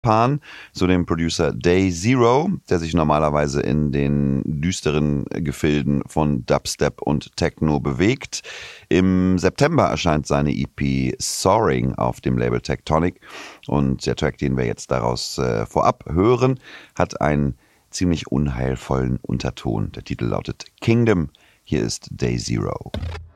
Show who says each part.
Speaker 1: Pan zu dem Producer Day Zero, der sich normalerweise in den düsteren Gefilden von Dubstep und Techno bewegt. Im September erscheint seine EP Soaring auf dem Label Tectonic und der Track, den wir jetzt daraus vorab hören, hat einen ziemlich unheilvollen Unterton. Der Titel lautet Kingdom. Hier ist Day Zero.